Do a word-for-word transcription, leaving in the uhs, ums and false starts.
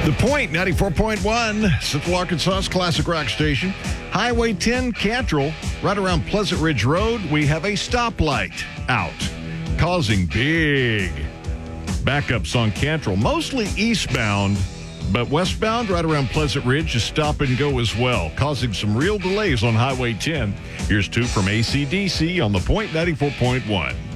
The Point, ninety-four point one, Central Arkansas's classic rock station. Highway ten, Cantrell, right around Pleasant Ridge Road, we have a stoplight out, causing big backups on Cantrell, mostly eastbound, but westbound right around Pleasant Ridge is stop and go as well, causing some real delays on Highway ten. Here's two from A C D C on The Point, ninety-four point one.